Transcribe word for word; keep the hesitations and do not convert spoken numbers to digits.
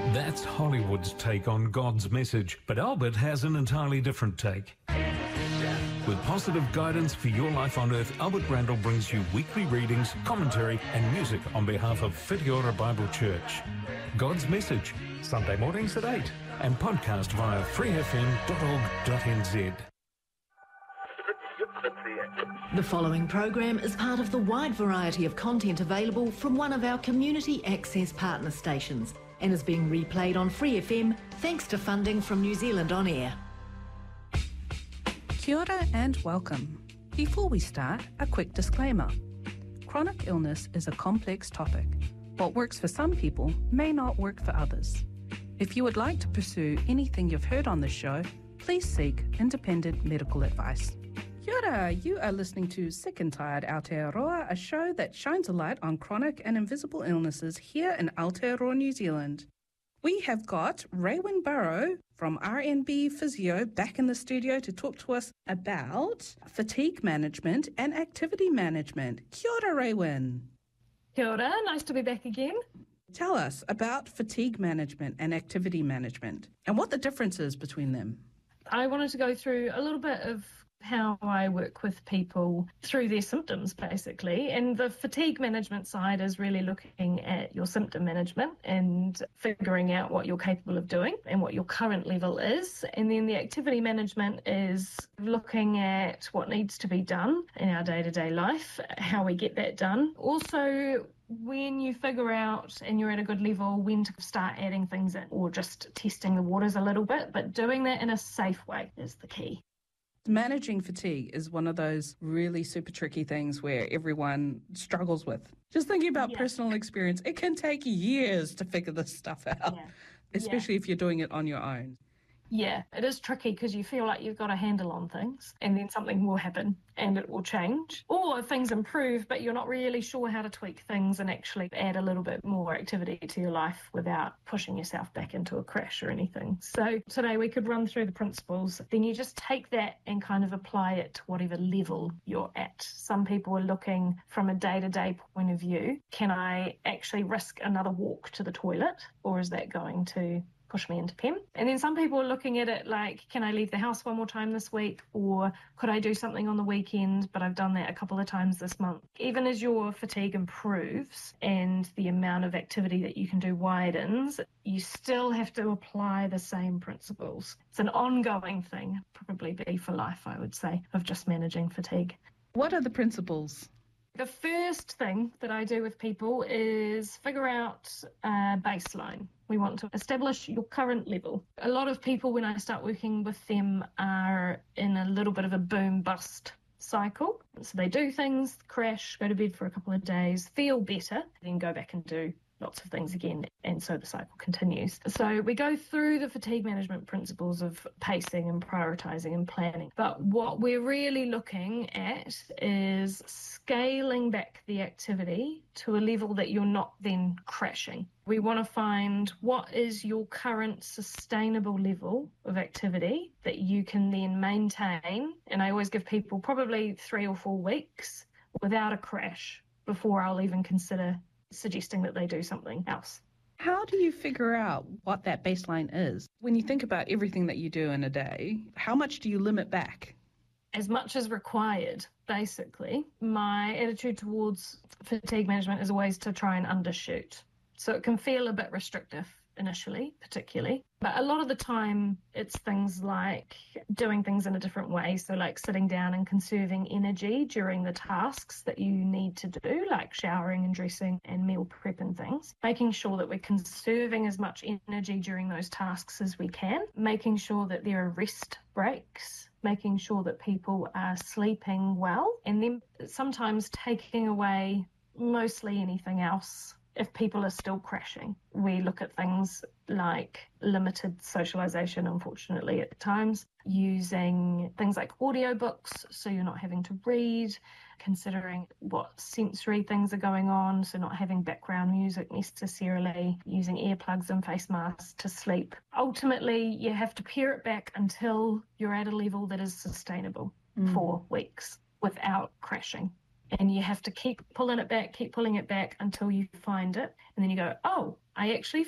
That's Hollywood's take on God's message, but Albert has an entirely different take. With positive guidance for your life on earth, Albert Randall brings you weekly readings, commentary and music on behalf of Whitiora Bible Church. God's Message, Sunday mornings at eight, and podcast via free f m dot org dot n z. The following program is part of the wide variety of content available from one of our community access partner stations and is being replayed on Free F M thanks to funding from New Zealand On Air. Kia ora and welcome. Before we start, a quick disclaimer. Chronic illness is a complex topic. What works for some people may not work for others. If you would like to pursue anything you've heard on this show, please seek independent medical advice. Kia ora, you are listening to Sick and Tired Aotearoa, a show that shines a light on chronic and invisible illnesses here in Aotearoa, New Zealand. We have got Raewyn Burrow from R N B Physio back in the studio to talk to us about fatigue management and activity management. Kia ora, Raewyn. Kia ora, nice to be back again. Tell us about fatigue management and activity management and what the difference is between them. I wanted to go through a little bit of how I work with people through their symptoms, basically. And the fatigue management side is really looking at your symptom management and figuring out what you're capable of doing and what your current level is. And then the activity management is looking at what needs to be done in our day-to-day life, how we get that done. Also, when you figure out and you're at a good level, when to start adding things in or just testing the waters a little bit, but doing that in a safe way is the key. Managing fatigue is one of those really super tricky things where everyone struggles with. Just thinking about yeah. personal experience, it can take years to figure this stuff out, yeah. especially yeah. if you're doing it on your own. Yeah, it is tricky because you feel like you've got a handle on things and then something will happen and it will change. Or things improve, but you're not really sure how to tweak things and actually add a little bit more activity to your life without pushing yourself back into a crash or anything. So today we could run through the principles. Then you just take that and kind of apply it to whatever level you're at. Some people are looking from a day-to-day point of view. Can I actually risk another walk to the toilet, or is that going to push me into P E M? And then some people are looking at it like, can I leave the house one more time this week, or could I do something on the weekend, but I've done that a couple of times this month. Even as your fatigue improves and the amount of activity that you can do widens, you still have to apply the same principles. It's an ongoing thing, probably be for life, I would say, of just managing fatigue. What are the principles? The first thing that I do with people is figure out a baseline. We want to establish your current level. A lot of people, when I start working with them, are in a little bit of a boom-bust cycle. So they do things, crash, go to bed for a couple of days, feel better, then go back and do lots of things again, and so the cycle continues. So we go through the fatigue management principles of pacing and prioritizing and planning. But what we're really looking at is scaling back the activity to a level that you're not then crashing. We want to find what is your current sustainable level of activity that you can then maintain. And I always give people probably three or four weeks without a crash before I'll even consider suggesting that they do something else. How do you figure out what that baseline is? When you think about everything that you do in a day, how much do you limit back? As much as required, basically. My attitude towards fatigue management is always to try and undershoot. So it can feel a bit restrictive initially, particularly. But a lot of the time, it's things like doing things in a different way. So like sitting down and conserving energy during the tasks that you need to do, like showering and dressing and meal prep and things. Making sure that we're conserving as much energy during those tasks as we can. Making sure that there are rest breaks. Making sure that people are sleeping well. And then sometimes taking away mostly anything else. If people are still crashing, we look at things like limited socialization, unfortunately, at times, using things like audiobooks, so you're not having to read, considering what sensory things are going on, so not having background music necessarily, using earplugs and face masks to sleep. Ultimately, you have to pare it back until you're at a level that is sustainable mm. for weeks without crashing. And you have to keep pulling it back, keep pulling it back until you find it. And then you go, oh, I actually